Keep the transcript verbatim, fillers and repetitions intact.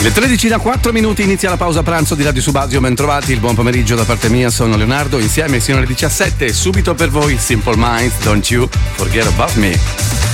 Le tredici da quattro minuti inizia la pausa pranzo di Radio Subasio, ben trovati, il buon pomeriggio da parte mia, sono Leonardo, insieme sino alle diciassette, subito per voi Simple Minds, Don't You Forget About Me.